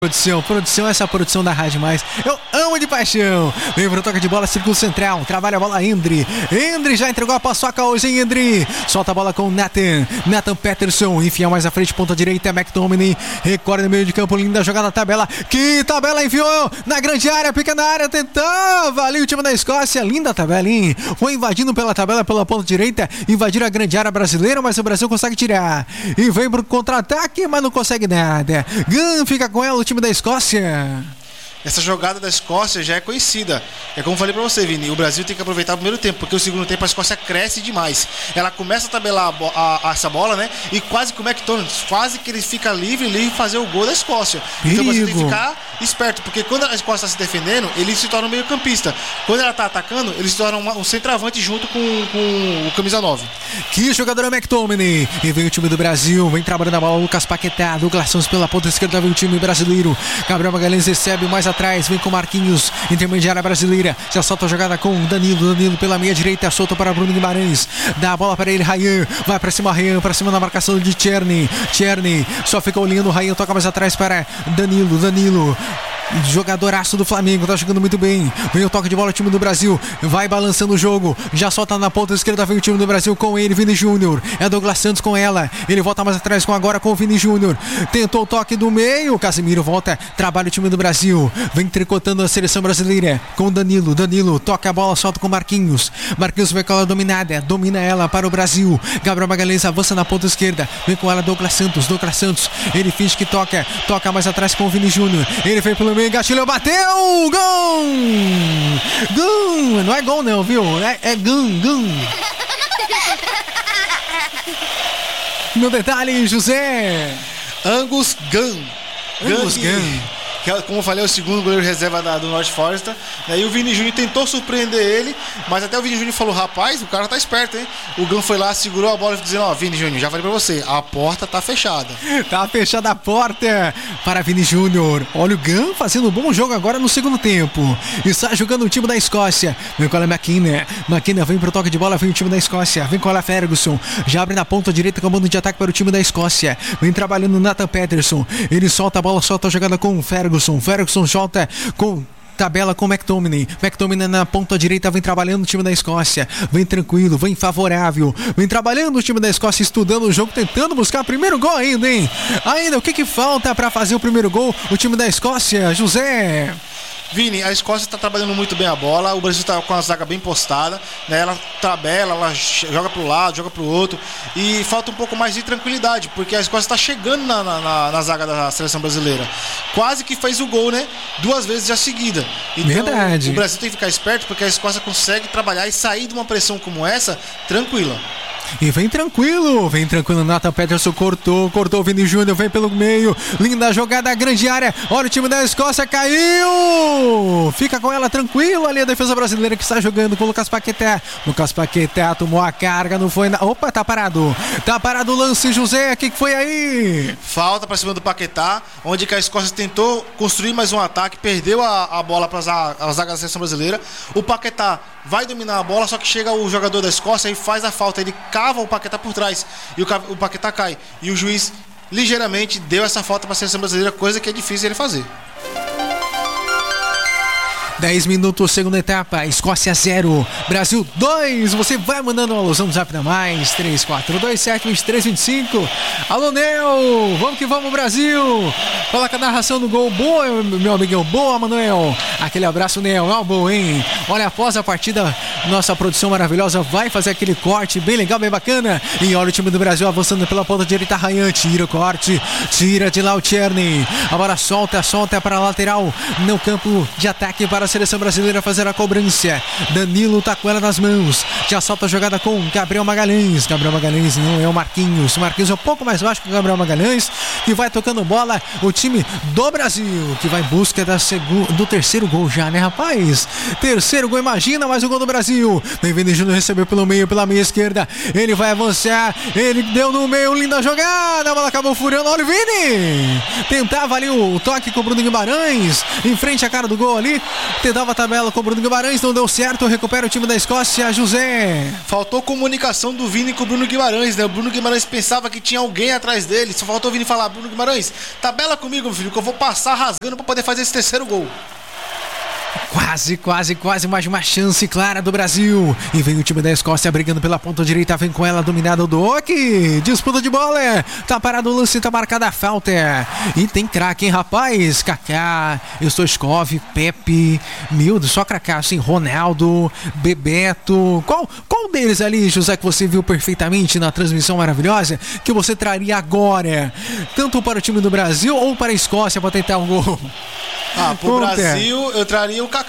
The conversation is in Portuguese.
Produção, essa produção da Rádio Mais, eu amo de paixão. Vem pro toque de bola, círculo central, trabalha a bola Endre já entregou a paçoca hoje, hein, Endre? Solta a bola com Nathan Peterson, enfia mais à frente, ponta direita, McTominay, recorre no meio de campo, linda jogada, tabela, que tabela, enfiou na grande área, pica na área, tentava ali o time da Escócia, linda tabela, hein? Foi invadindo pela tabela, pela ponta direita, invadir a grande área brasileira, mas o Brasil consegue tirar, e vem pro contra-ataque, mas não consegue nada. Gunn fica com ela, o time da Escócia. Essa jogada da Escócia já é conhecida. É como eu falei pra você, Vini, o Brasil tem que aproveitar o primeiro tempo, porque o segundo tempo a Escócia cresce demais. Ela começa a tabelar essa bola, né? E quase que o McTominay, quase que ele fica livre fazer o gol da Escócia. Então você tem que ficar esperto, porque quando a Escócia está se defendendo, ele se torna um meio campista. Quando ela tá atacando, ele se torna um centroavante junto com o camisa 9. Que jogador é McTominay. E vem o time do Brasil, vem trabalhando a bola, Lucas Paquetá, Douglas Santos pela ponta esquerda, vem o time brasileiro. Gabriel Magalhães recebe mais atrás, vem com Marquinhos, intermediária brasileira, já solta a jogada com Danilo pela meia direita, solta para Bruno Guimarães, dá a bola para ele, Ryan, vai para cima Ryan, para cima da marcação de Tierney, só fica olhando, Ryan toca mais atrás para Danilo, jogadoraço do Flamengo, tá jogando muito bem, vem o toque de bola, o time do Brasil, vai balançando o jogo, já solta na ponta esquerda, vem o time do Brasil com ele, Vini Júnior, é Douglas Santos com ela, ele volta mais atrás com o Vini Júnior, tentou o toque do meio, Casemiro volta, trabalha o time do Brasil, vem tricotando a seleção brasileira com Danilo, toca a bola, solta com Marquinhos vem com ela dominada, domina ela para o Brasil, Gabriel Magalhães avança na ponta esquerda, vem com ela Douglas Santos, ele finge que toca mais atrás com o Vini Júnior, ele vem pelo meio, engatilhou, bateu, gol, não é gol não, viu, é gol. No detalhe, José Angus Gunn, que, como eu falei, é o segundo goleiro reserva do North Forest. E o Vini Júnior tentou surpreender ele, mas até o Vini Júnior falou: rapaz, o cara tá esperto, hein? O Gunn foi lá, segurou a bola e dizendo: ó, Vini Júnior, já falei pra você, a porta tá fechada. Tá fechada a porta para Vini Júnior. Olha o Gunn fazendo um bom jogo agora no segundo tempo. Está jogando o time da Escócia. Vem com ela McKenna vem pro toque de bola, vem o time da Escócia. Vem com ela Ferguson, já abre na ponta direita, comando de ataque para o time da Escócia. Vem trabalhando o Nathan Peterson. Ele solta a bola, solta a jogada com o Ferguson solta com tabela com McTominay na ponta direita, vem trabalhando o time da Escócia, vem tranquilo, vem favorável, vem trabalhando o time da Escócia, estudando o jogo, tentando buscar o primeiro gol ainda, hein? O que falta para fazer o primeiro gol? O time da Escócia, José. Vini, a Escócia está trabalhando muito bem a bola, o Brasil está com a zaga bem postada, né? Ela tabela, ela joga para o lado, joga para o outro, e falta um pouco mais de tranquilidade, porque a Escócia está chegando na zaga da seleção brasileira. Quase que fez o gol, né? 2 vezes já seguida. Então, verdade. O Brasil tem que ficar esperto, porque a Escócia consegue trabalhar e sair de uma pressão como essa tranquila. E vem tranquilo, Nathan Peterson cortou o Vini Júnior, vem pelo meio, linda jogada, grande área, olha o time da Escócia, caiu, fica com ela tranquilo ali a defesa brasileira que está jogando com o Lucas Paquetá tomou a carga, não foi, opa, tá parado o lance, José, o que foi aí? Falta para cima do Paquetá, onde que a Escócia tentou construir mais um ataque, perdeu a bola para a zaga da seleção brasileira, o Paquetá vai dominar a bola, só que chega o jogador da Escócia e faz a falta, ele cava o Paquetá por trás e o Paquetá cai, e o juiz ligeiramente deu essa falta para a seleção brasileira, coisa que é difícil ele fazer. 10 minutos, segunda etapa, Escócia 0, Brasil 2. Você vai mandando uma alusão no Zap da Mais, 3427-2325. Alô, Nel, vamos que vamos, Brasil. Coloca a narração do gol, boa, meu amigão, boa, Manuel. Aquele abraço, Nel, é uma boa, hein? Olha, após a partida, nossa produção maravilhosa vai fazer aquele corte bem legal, bem bacana. E olha o time do Brasil avançando pela ponta direita, Ryan, tira o corte, tira de lá o Tierney. Agora solta para a lateral, no campo de ataque para a seleção brasileira fazer a cobrança. Danilo tá com ela nas mãos, já solta a jogada com Gabriel Magalhães não é o Marquinhos é um pouco mais baixo que o Gabriel Magalhães, que vai tocando bola, o time do Brasil, que vai em busca do terceiro gol já, né, rapaz? Terceiro gol, imagina, mais um gol do Brasil. Brasil. Vem Vini Júnior, recebeu pela meia esquerda. Ele vai avançar. Ele deu no meio, linda jogada. A bola acabou furando. Olha o Vini. Tentava ali o toque com o Bruno Guimarães. Em frente à cara do gol ali. Tentava a tabela com o Bruno Guimarães. Não deu certo. Recupera o time da Escócia, José. Faltou comunicação do Vini com o Bruno Guimarães, né? O Bruno Guimarães pensava que tinha alguém atrás dele. Só faltou o Vini falar: Bruno Guimarães, tabela comigo, meu filho, que eu vou passar rasgando pra poder fazer esse terceiro gol. Quase mais uma chance clara do Brasil. E vem o time da Escócia brigando pela ponta direita. Vem com ela, dominada o Doak. Disputa de bola. Tá parado o lance, tá marcada a falta. E tem craque, hein, rapaz? Kaká, Stoichkov, Pepe. Meu Deus, só cracaço, hein? Ronaldo, Bebeto. Qual deles ali, José, que você viu perfeitamente na transmissão maravilhosa, que você traria agora? Tanto para o time do Brasil ou para a Escócia para tentar um gol? Pro Brasil, eu traria o Kaká.